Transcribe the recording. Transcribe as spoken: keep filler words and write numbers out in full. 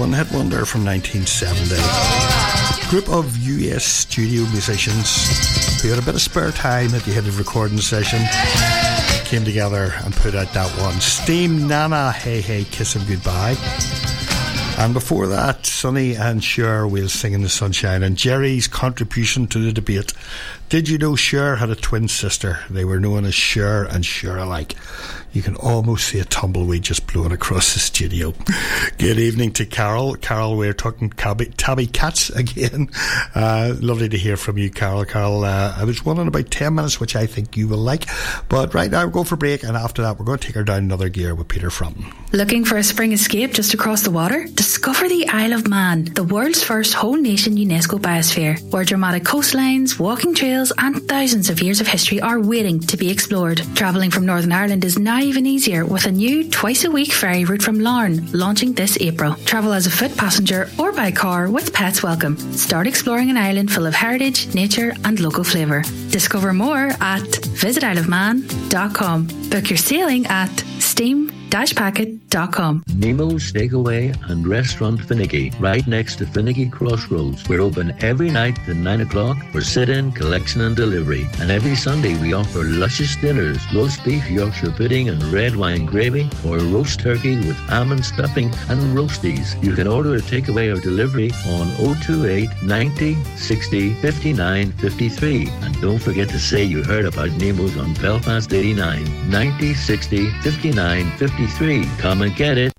one-hit wonder from nineteen seventy. Group of U S studio musicians who had a bit of spare time at the end of recording session came together and put out that one. Steam, Nana, Hey Hey, Kiss 'Em Goodbye. And before that, Sonny and Cher will sing in the sunshine. And Jerry's contribution to the debate. Did you know Cher had a twin sister? They were known as Cher and Cher alike. You can almost see a tumbleweed just blowing across the studio. Good evening to Carol. Carol, we're talking tabby, tabby cats again. Uh, lovely to hear from you, Carol. Carol, uh, I was one in about ten minutes, which I think you will like. But right now, we're going for a break, and after that, we're going to take her down another gear with Peter Frampton. Looking for a spring escape just across the water? Discover the Isle of Man, the world's first whole nation UNESCO biosphere, where dramatic coastlines, walking trails, and thousands of years of history are waiting to be explored. Travelling from Northern Ireland is now even easier with a new twice-a-week ferry route from Larne launching this April. Travel as a foot passenger or by car with pets welcome. Start exploring an island full of heritage, nature and local flavour. Discover more at visit isle of man dot com. Book your sailing at steam dash packet dot com. Nemo's Takeaway and Restaurant Finnegy, right next to Finnegy Crossroads. We're open every night at nine o'clock for sit-in, collection and delivery. And every Sunday we offer luscious dinners, roast beef, Yorkshire pudding and red wine gravy, or roast turkey with almond stuffing and roasties. You can order a takeaway or delivery on oh two eight, ninety, sixty, fifty-nine, fifty-three. And don't forget to say you heard about Nemo's on Belfast eighty-nine, ninety, sixty, fifty-nine, fifty-three. Come and get it.